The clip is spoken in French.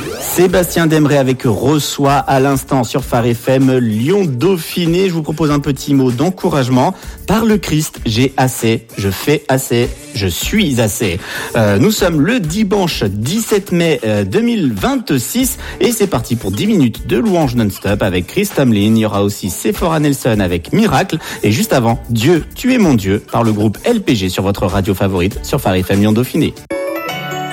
Sébastien Demeret avec Reçoit à l'instant sur Phare FM Lyon Dauphiné. Je vous propose un petit mot d'encouragement. Par le Christ, j'ai assez, je fais assez, je suis assez. Nous sommes le dimanche 17 mai 2026 et c'est parti pour 10 minutes de louange non-stop avec Chris Tomlin. Il y aura aussi Sephora Nelson avec Miracle et juste avant, Dieu, tu es mon Dieu par le groupe LPG sur votre radio favorite sur Phare FM Lyon Dauphiné.